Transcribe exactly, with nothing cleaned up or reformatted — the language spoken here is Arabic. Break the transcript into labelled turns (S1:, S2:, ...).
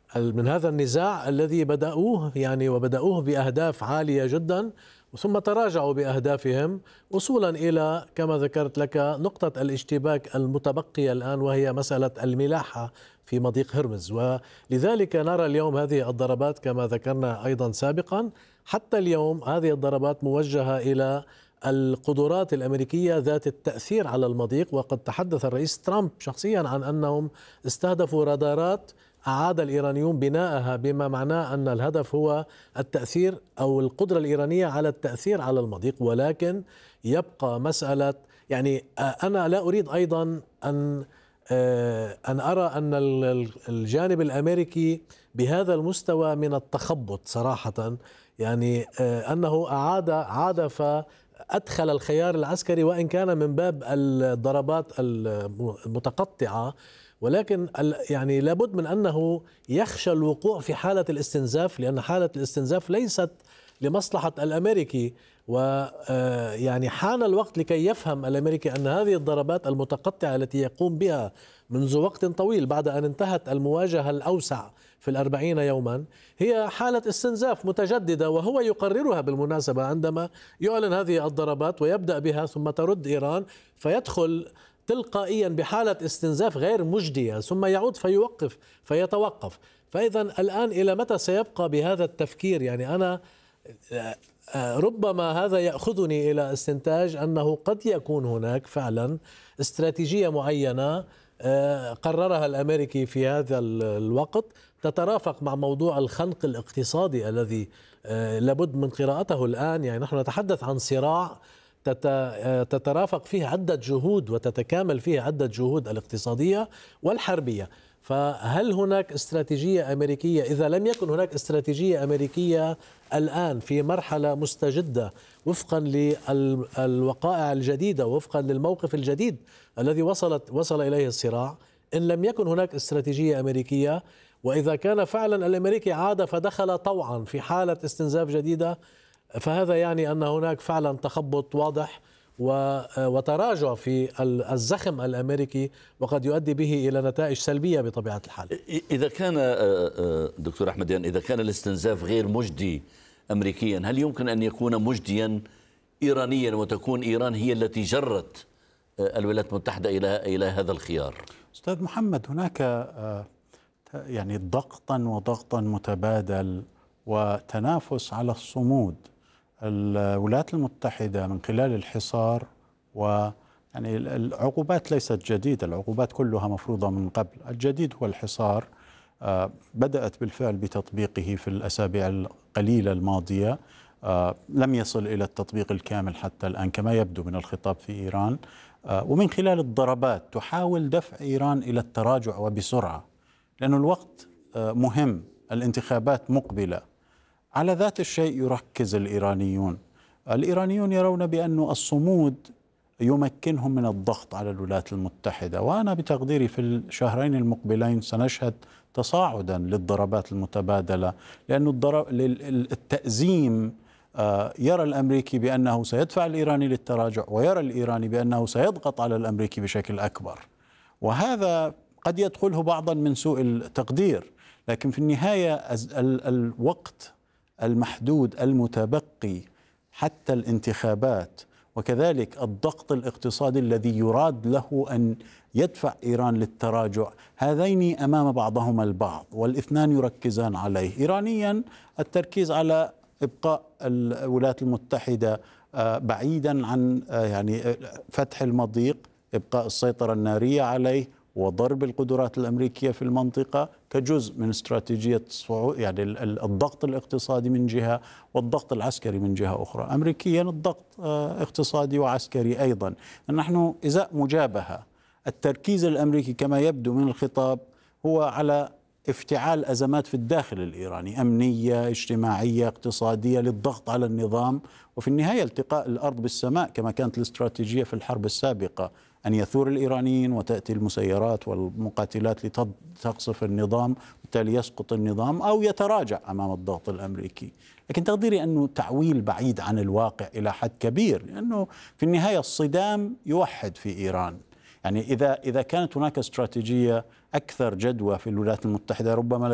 S1: من هذا النزاع الذي بدأوه يعني وبدأوه بأهداف عالية جدا، ثم تراجعوا بأهدافهم وصولا إلى كما ذكرت لك نقطة الاشتباك المتبقية الآن، وهي مسألة الملاحة في مضيق هرمز. ولذلك نرى اليوم هذه الضربات كما ذكرنا أيضا سابقا. حتى اليوم هذه الضربات موجهة إلى القدرات الأمريكية ذات التأثير على المضيق، وقد تحدث الرئيس ترامب شخصيا عن أنهم استهدفوا رادارات أعاد الإيرانيون بناءها، بما معناه أن الهدف هو التأثير أو القدرة الإيرانية على التأثير على المضيق. ولكن يبقى مسألة، يعني أنا لا أريد أيضا أن أن أرى أن الجانب الأمريكي بهذا المستوى من التخبط صراحة، يعني أنه أعاد عاد فأدخل الخيار العسكري وإن كان من باب الضربات المتقطعة، ولكن يعني لابد من أنه يخشى الوقوع في حالة الاستنزاف، لأن حالة الاستنزاف ليست لمصلحة الأمريكي. ويعني حان الوقت لكي يفهم الأمريكي أن هذه الضربات المتقطعة التي يقوم بها منذ وقت طويل بعد أن انتهت المواجهة الأوسع في الأربعين يوما هي حالة استنزاف متجددة، وهو يقررها بالمناسبة عندما يعلن هذه الضربات ويبدأ بها ثم ترد إيران، فيدخل تلقائيا بحالة استنزاف غير مجدية ثم يعود فيوقف فيتوقف. فإذا الآن إلى متى سيبقى بهذا التفكير؟ يعني أنا ربما هذا يأخذني إلى استنتاج أنه قد يكون هناك فعلا استراتيجية معينة قررها الأمريكي في هذا الوقت تترافق مع موضوع الخنق الاقتصادي الذي لابد من قراءته الآن. يعني نحن نتحدث عن صراع تترافق فيه عدة جهود وتتكامل فيه عدة جهود الاقتصادية والحربية. فهل هناك استراتيجية أمريكية؟ إذا لم يكن هناك استراتيجية أمريكية الآن في مرحلة مستجدة وفقا للوقائع الجديدة وفقا للموقف الجديد الذي وصلت وصل إليه الصراع، إن لم يكن هناك استراتيجية أمريكية، وإذا كان فعلا الأمريكي عاد فدخل طوعا في حالة استنزاف جديدة، فهذا يعني أن هناك فعلا تخبط واضح وتراجع في الزخم الأمريكي، وقد يؤدي به إلى نتائج سلبية بطبيعة الحال.
S2: إذا كان دكتور أحمديان، إذا كان الاستنزاف غير مجدي أمريكيا، هل يمكن أن يكون مجديا إيرانيا وتكون إيران هي التي جرت الولايات المتحدة إلى إلى هذا الخيار؟
S3: أستاذ محمد، هناك يعني ضغطا وضغطا متبادل وتنافس على الصمود. الولايات المتحدة من خلال الحصار، ويعني العقوبات ليست جديدة، العقوبات كلها مفروضة من قبل، الجديد هو الحصار. بدأت بالفعل بتطبيقه في الأسابيع القليلة الماضية، لم يصل إلى التطبيق الكامل حتى الآن كما يبدو من الخطاب في إيران، ومن خلال الضربات تحاول دفع إيران إلى التراجع وبسرعة، لأن الوقت مهم، الانتخابات مقبلة. على ذات الشيء يركز الإيرانيون الإيرانيون يرون بأن الصمود يمكنهم من الضغط على الولايات المتحدة، وأنا بتقديري في الشهرين المقبلين سنشهد تصاعدا للضربات المتبادلة، لأن التأزيم يرى الأمريكي بأنه سيدفع الإيراني للتراجع، ويرى الإيراني بأنه سيضغط على الأمريكي بشكل أكبر، وهذا قد يدخله بعضا من سوء التقدير. لكن في النهاية الوقت المحدود المتبقي حتى الانتخابات، وكذلك الضغط الاقتصادي الذي يراد له أن يدفع إيران للتراجع، هذين أمام بعضهما البعض والاثنان يركزان عليه. إيرانيا التركيز على إبقاء الولايات المتحدة بعيدا عن يعني فتح المضيق، إبقاء السيطرة النارية عليه وضرب القدرات الأمريكية في المنطقة كجزء من استراتيجية يعني الضغط الاقتصادي من جهة والضغط العسكري من جهة أخرى. أمريكيا الضغط اقتصادي وعسكري أيضا. نحن إزاء مجابهة. التركيز الأمريكي كما يبدو من الخطاب هو على افتعال أزمات في الداخل الإيراني، أمنية، اجتماعية، اقتصادية، للضغط على النظام، وفي النهاية التقاء الأرض بالسماء كما كانت الاستراتيجية في الحرب السابقة، أن يثور الإيرانيين وتأتي المسيرات والمقاتلات لتقصف النظام وبالتالي يسقط النظام أو يتراجع أمام الضغط الأمريكي. لكن تقديري أنه تعويل بعيد عن الواقع إلى حد كبير، لأنه في النهاية الصدام يوحد في إيران. يعني إذا إذا كانت هناك استراتيجية أكثر جدوى في الولايات المتحدة ربما